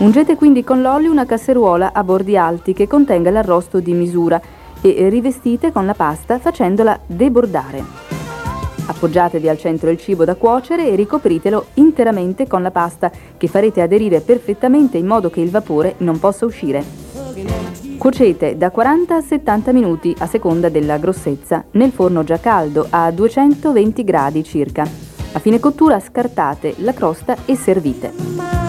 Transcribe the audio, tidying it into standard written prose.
Ungete quindi con l'olio una casseruola a bordi alti che contenga l'arrosto di misura e rivestite con la pasta facendola debordare. Appoggiatevi al centro il cibo da cuocere e ricopritelo interamente con la pasta che farete aderire perfettamente in modo che il vapore non possa uscire. Cuocete da 40 a 70 minuti a seconda della grossezza nel forno già caldo a 220 gradi circa. A fine cottura scartate la crosta e servite.